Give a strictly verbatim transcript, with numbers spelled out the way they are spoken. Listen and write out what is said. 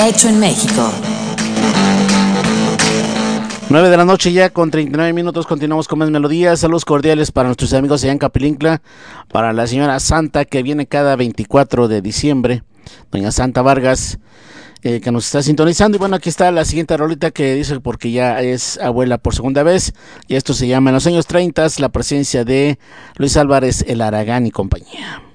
hecho en México. nueve de la noche ya con treinta y nueve minutos, continuamos con más melodías. Saludos cordiales para nuestros amigos allá en Capilincla, para la señora Santa que viene cada veinticuatro de diciembre, doña Santa Vargas, eh, que nos está sintonizando. Y bueno, aquí está la siguiente rolita que dice porque ya es abuela por segunda vez, y esto se llama En los años treinta, la presencia de Luis Álvarez, el Aragán y compañía.